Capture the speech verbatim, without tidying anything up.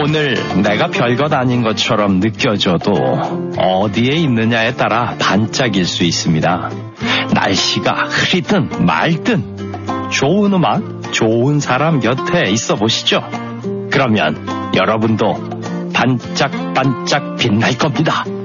오늘 내가 별것 아닌 것처럼 느껴져도 어디에 있느냐에 따라 반짝일 수 있습니다. 날씨가 흐리든 맑든 좋은 음악, 좋은 사람 곁에 있어 보시죠. 그러면 여러분도 반짝반짝 빛날 겁니다.